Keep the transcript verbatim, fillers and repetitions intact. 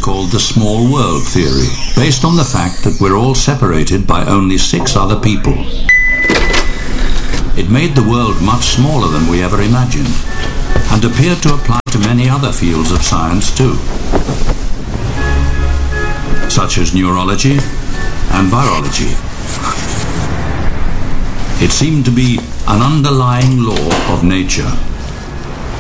called the small world theory, based on the fact that we're all separated by only six other people. It made the world much smaller than we ever imagined, and appeared to apply to many other fields of science too, such as neurology and virology. It seemed to be an underlying law of nature.